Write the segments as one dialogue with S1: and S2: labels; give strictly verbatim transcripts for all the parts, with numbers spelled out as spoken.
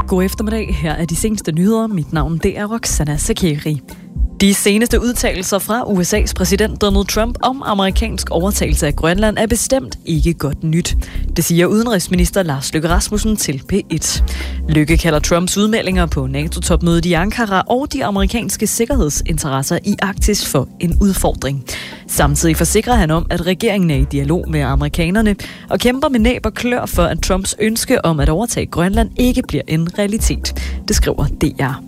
S1: God eftermiddag. Her er de seneste nyheder. Mit navn det er Roxana Sakeri. De seneste udtalelser fra U S A's præsident Donald Trump om amerikansk overtagelse af Grønland er bestemt ikke godt nyt. Det siger udenrigsminister Lars Løkke Rasmussen til P et. Løkke kalder Trumps udmeldinger på NATO-topmødet i Ankara og de amerikanske sikkerhedsinteresser i Arktis for en udfordring. Samtidig forsikrer han om, at regeringen er i dialog med amerikanerne og kæmper med næb og klør for, at Trumps ønske om at overtage Grønland ikke bliver en realitet. Det skriver D R.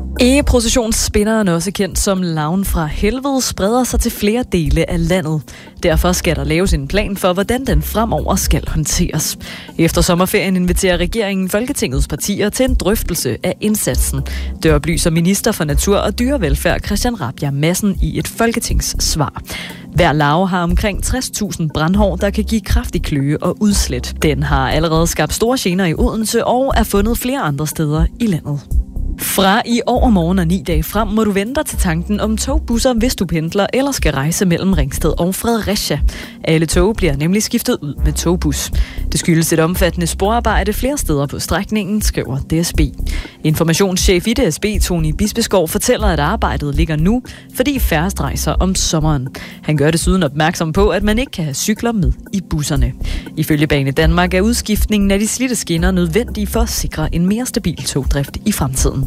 S1: Egeprocessionsspinderen, også kendt som Larven fra Helvede, spreder sig til flere dele af landet. Derfor skal der laves en plan for, hvordan den fremover skal håndteres. Efter sommerferien inviterer regeringen Folketingets partier til en drøftelse af indsatsen. Det oplyser minister for Natur og Dyrevelfærd Christian Rabjerg Madsen i et folketingssvar. Hver larve har omkring tres tusind brandhår, der kan give kraftig kløe og udslæt. Den har allerede skabt store gener i Odense og er fundet flere andre steder i landet. Fra i overmorgen og ni dage frem må du vente til tanken om togbusser, hvis du pendler eller skal rejse mellem Ringsted og Fredericia. Alle tog bliver nemlig skiftet ud med togbus. Det skyldes et omfattende sporarbejde flere steder på strækningen, skriver D S B. Informationschef i D S B, Tony Bispeskov, fortæller, at arbejdet ligger nu, fordi færrest rejser om sommeren. Han gør desuden opmærksom på, at man ikke kan have cykler med i busserne. Ifølge Bane Danmark er udskiftningen af de slidte skinner nødvendige for at sikre en mere stabil togdrift i fremtiden.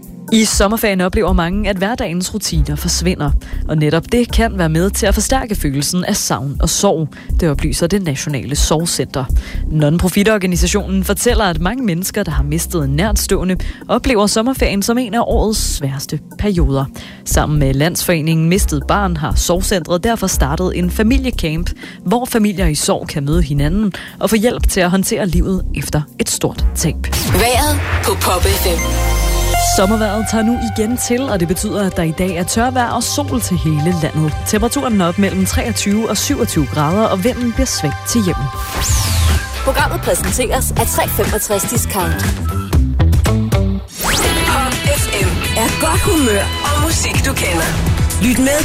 S1: I sommerferien oplever mange, at hverdagens rutiner forsvinder, og netop det kan være med til at forstærke følelsen af savn og sorg. Det oplyser det Nationale Sorgcenter. Non-profit-organisationen fortæller, at mange mennesker, der har mistet en nærtstående, oplever sommerferien som en af årets sværeste perioder. Sammen med Landsforeningen Mistet Barn har Sorgcentret derfor startet en familiecamp, hvor familier i sorg kan møde hinanden og få hjælp til at håndtere livet efter et stort tab.
S2: Vejret på Pop F M.
S1: Sommervejret tager nu igen til, og det betyder, at der i dag er tørvejr og sol til hele landet. Temperaturen er op mellem treogtyve og syvogtyve grader, og vinden bliver svagt til hjemme.
S2: Programmet præsenteres af tre femogtres Discount. Pop F M er godt humør og musik, du kender. Lyt med